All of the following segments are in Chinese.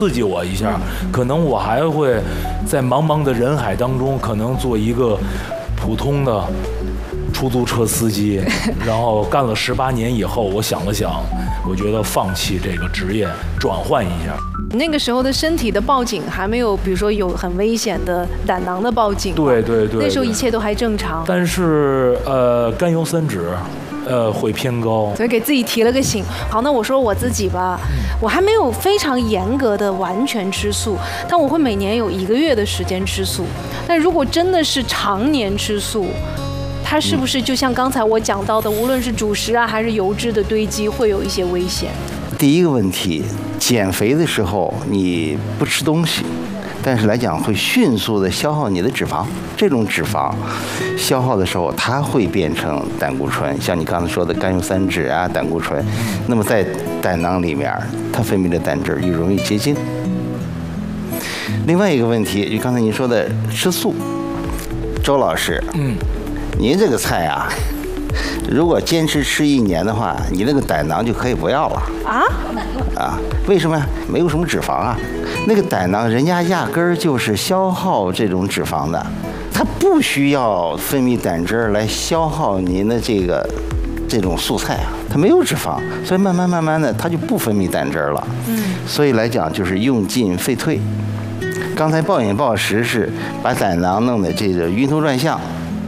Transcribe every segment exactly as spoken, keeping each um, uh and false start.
刺激我一下，可能我还会在茫茫的人海当中，可能做一个普通的出租车司机，然后干了十八年以后，我想了想，我觉得放弃这个职业，转换一下。 那个时候的身体的报警还没有，比如说有很危险的胆囊的报警， 对对 对, 对， 那时候一切都还正常。 但是呃，甘油三酯。呃，会偏高， 所以给自己提了个醒。好，那我说我自己吧，我还没有非常严格的完全吃素，但我会每年有一个月的时间吃素。但如果真的是常年吃素，它是不是就像刚才我讲到的，无论是主食啊还是油脂的堆积，会有一些危险？ 第一个问题，减肥的时候你不吃东西，但是来讲会迅速的消耗你的脂肪，这种脂肪消耗的时候，它会变成胆固醇，像你刚才说的甘油三酯啊，胆固醇。那么在胆囊里面，它分泌的胆汁又容易结晶。另外一个问题，就刚才您说的吃素，周老师，嗯，您这个菜啊，如果坚持吃一年的话，你那个胆囊就可以不要了啊啊？为什么呀？没有什么脂肪啊。那个胆囊，人家压根儿就是消耗这种脂肪的，它不需要分泌胆汁来消耗您的这个这种素菜啊，它没有脂肪，所以慢慢慢慢的它就不分泌胆汁了。嗯，所以来讲就是用进废退。刚才暴饮暴食是把胆囊弄得这个晕头转向。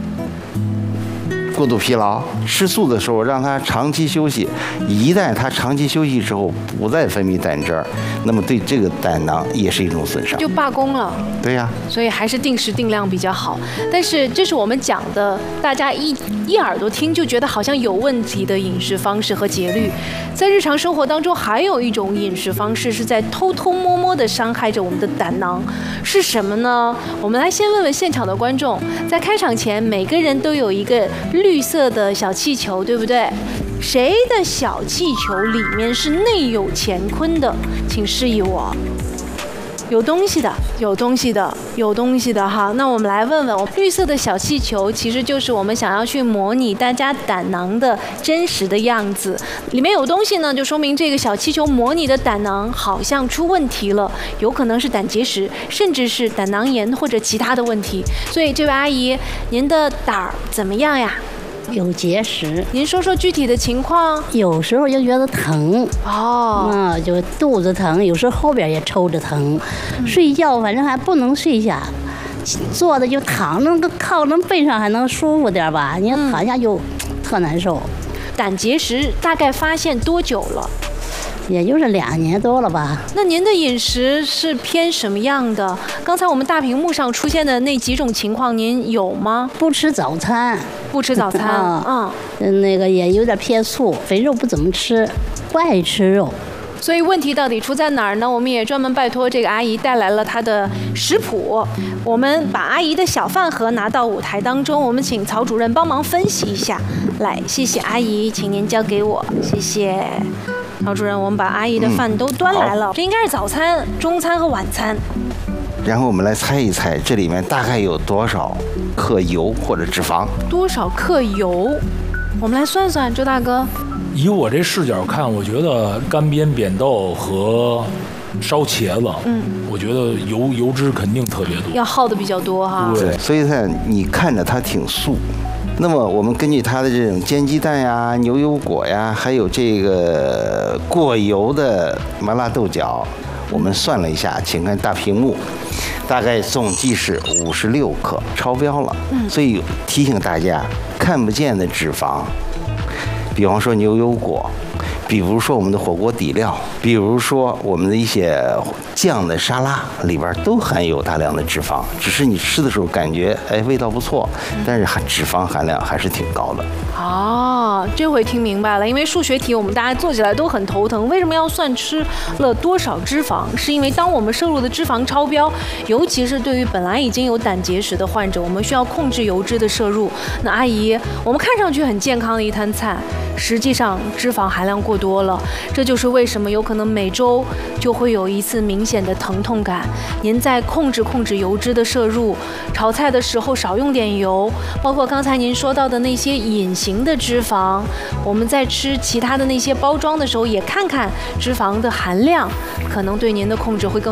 过度疲劳，吃素的时候让它长期休息，一旦它长期休息之后不再分泌胆汁儿，那么对这个胆囊也是一种损伤， 就罢工了。 对呀， 所以还是定时定量比较好。但是这是我们讲的，大家一一耳朵听就觉得好像有问题的饮食方式和节律，在日常生活当中还有一种饮食方式是在偷偷摸摸地伤害着我们的胆囊，是什么呢？我们来先问问现场的观众，在开场前每个人都有一个绿色的小气球，对不对？谁的小气球里面是内有乾坤的？请示意我。有东西的，有东西的，有东西的哈。那我们来问问，绿色的小气球其实就是我们想要去模拟大家胆囊的真实的样子。里面有东西呢，就说明这个小气球模拟的胆囊好像出问题了，有可能是胆结石，甚至是胆囊炎或者其他的问题。所以这位阿姨，您的胆儿怎么样呀？ 有结石， 您说说具体的情况。 有时候就觉得疼哦， 嗯，就肚子疼，有时候后边也抽着疼，嗯、睡觉反正还不能睡下，坐着就躺着，靠着背上还能舒服点吧，你要躺下就、嗯、特难受。 胆结石大概发现多久了？ 也就是两年多了吧。 那您的饮食是偏什么样的？刚才我们大屏幕上出现的那几种情况，您有吗？ 不吃早餐， 不吃早餐， 嗯，嗯那个也有点偏素，肥肉不怎么吃，不爱吃肉。 所以问题到底出在哪儿呢？我们也专门拜托这个阿姨带来了她的食谱，我们把阿姨的小饭盒拿到舞台当中，我们请曹主任帮忙分析一下。来，谢谢阿姨，请您交给我，谢谢。曹主任，我们把阿姨的饭都端来了，嗯、这应该是早餐、中餐和晚餐。 然后我们来猜一猜，这里面大概有多少克油或者脂肪？多少克油？我们来算算，周大哥。 以我这视角看，我觉得干煸扁豆和烧茄子，嗯，我觉得油油脂肯定特别多， 要耗的比较多哈。 对，所以呢，你看着它挺素。那么我们根据它的这种煎鸡蛋呀、牛油果呀，还有这个过油的麻辣豆角，我们算了一下，请看大屏幕，大概总计是五十六克，超标了。嗯，所以提醒大家，看不见的脂肪，比方说牛油果，比如说我们的火锅底料，比如说我们的一些酱的沙拉里边都含有大量的脂肪，只是你吃的时候感觉哎味道不错，但是含脂肪含量还是挺高的。 哦，这回听明白了，因为数学题我们大家做起来都很头疼，为什么要算吃了多少脂肪？是因为当我们摄入的脂肪超标，尤其是对于本来已经有胆结石的患者，我们需要控制油脂的摄入。那阿姨，我们看上去很健康的一摊菜，实际上脂肪含量过多了，这就是为什么有可能每周就会有一次明显的疼痛感。您在控制控制油脂的摄入，炒菜的时候少用点油，包括刚才您说到的那些隐形的脂肪，我们在吃其他的那些包装的时候也看看脂肪的含量，可能对您的控制会更